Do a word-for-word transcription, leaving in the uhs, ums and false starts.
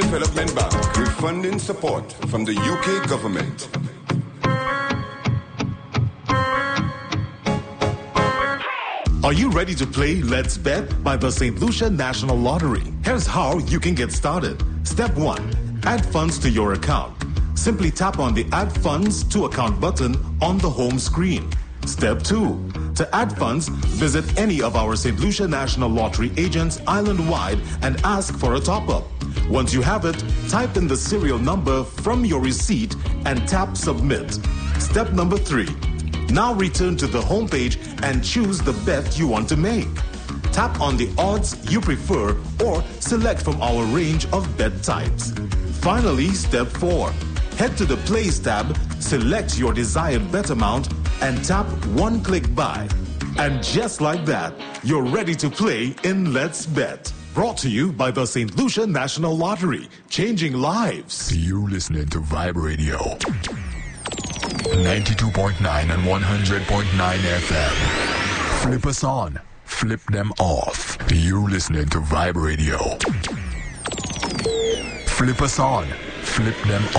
Development Bank with funding support from the U K government. Are you ready to play Let's Bet by the Saint Lucia National Lottery? Here's how you can get started. Step one, add funds to your account. Simply tap on the Add Funds to Account button on the home screen. Step two, to add funds, visit any of our Saint Lucia National Lottery agents island-wide and ask for a top-up. Once you have it, type in the serial number from your receipt and tap Submit. Step number three, now return to the home page and choose the bet you want to make. Tap on the odds you prefer or select from our range of bet types. Finally, step four, head to the Place tab, select your desired bet amount and tap one-click buy. And just like that, you're ready to play in Let's Bet. Brought to you by the Saint Lucia National Lottery, changing lives. You listening to Vibe Radio. ninety-two point nine and one hundred point nine F M. Flip us on, flip them off. You listening to Vibe Radio. Flip us on, flip them